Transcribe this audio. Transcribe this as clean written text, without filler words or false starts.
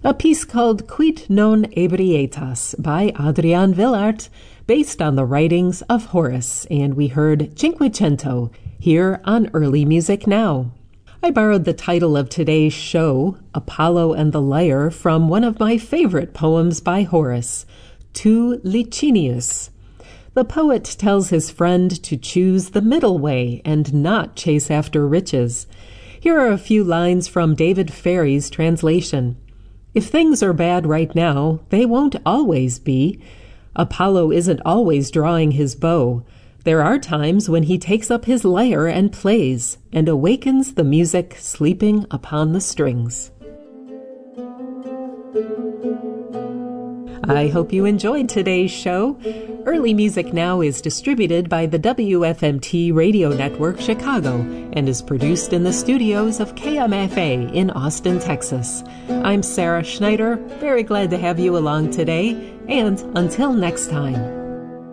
a piece called Quid non ebrietas by Adrian Villart, based on the writings of Horace, and we heard Cinquecento here on Early Music Now. I borrowed the title of today's show, Apollo and the Lyre, from one of my favorite poems by Horace, To Licinius. The poet tells his friend to choose the middle way and not chase after riches. Here are a few lines from David Ferry's translation. If things are bad right now, they won't always be. Apollo isn't always drawing his bow. There are times when he takes up his lyre and plays, and awakens the music sleeping upon the strings. I hope you enjoyed today's show. Early Music Now is distributed by the WFMT Radio Network Chicago and is produced in the studios of KMFA in Austin, Texas. I'm Sarah Schneider, very glad to have you along today, and until next time.